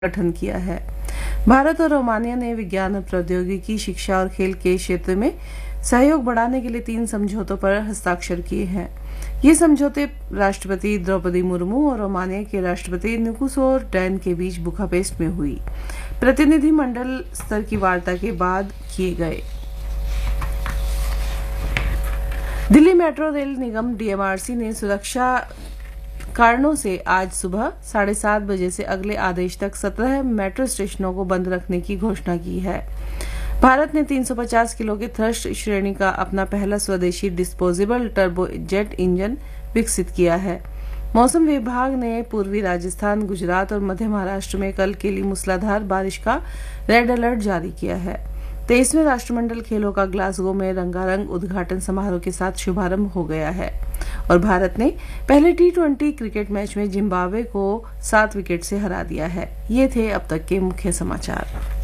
गठन किया है। भारत और रोमानिया ने विज्ञान और प्रौद्योगिकी, शिक्षा और खेल के क्षेत्र में सहयोग बढ़ाने के लिए 3 समझौतों पर हस्ताक्षर किए हैं। ये समझौते राष्ट्रपति द्रौपदी मुर्मू और रोमानिया के राष्ट्रपति निकोसो डैन के बीच बुखापेस्ट में हुई प्रतिनिधिमंडल स्तर की वार्ता के बाद किए गए। दिल्ली मेट्रो रेल निगम डीएमआरसी ने सुरक्षा कारणों से आज सुबह 7:30 बजे से अगले आदेश तक 17 मेट्रो स्टेशनों को बंद रखने की घोषणा की है। भारत ने 350 किलो के थ्रस्ट श्रेणी का अपना पहला स्वदेशी डिस्पोजेबल टर्बो जेट इंजन विकसित किया है। मौसम विभाग ने पूर्वी राजस्थान, गुजरात और मध्य महाराष्ट्र में कल के लिए मूसलाधार बारिश का रेड अलर्ट जारी किया है। 23वें राष्ट्रमंडल खेलों का ग्लासगो में रंगारंग उद्घाटन समारोह के साथ शुभारंभ हो गया है और भारत ने पहले T20 क्रिकेट मैच में जिम्बाब्वे को 7 विकेट से हरा दिया है। ये थे अब तक के मुख्य समाचार।